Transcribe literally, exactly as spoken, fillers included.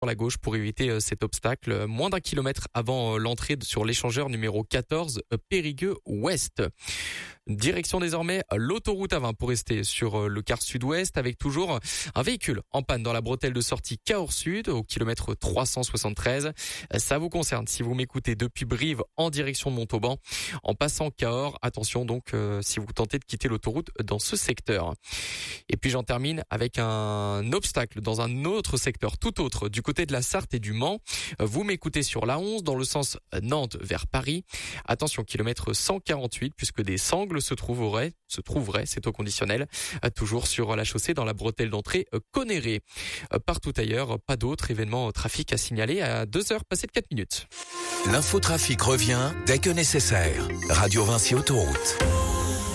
sur la gauche pour éviter cet obstacle. Moins d'un kilomètre avant l'entrée sur l'échangeur numéro quatorze, Périgueux Ouest. Direction désormais l'autoroute A vingt pour rester sur le quart sud-ouest avec toujours un véhicule en panne dans la bretelle de sortie Cahors Sud au kilomètre trois cent soixante-treize. Ça vous concerne si vous m'écoutez depuis Brive en direction de Montauban. En passant Cahors, attention donc euh, si vous tentez de quitter l'autoroute dans ce secteur. Et puis j'en termine avec un obstacle dans un autre secteur tout autre du côté de la Sarthe et du Mans. Vous m'écoutez sur l'A onze dans le sens Nantes vers Paris. Attention, kilomètre cent quarante-huit puisque des sangles se trouveraient, se trouveraient, c'est au conditionnel, toujours sur la chaussée dans la bretelle d'entrée Connerré. Partout ailleurs, pas d'autres événements trafic à signaler à deux heures passées de quatre minutes. L'infotrafic revient dès que nécessaire. Radio Vinci Autoroute.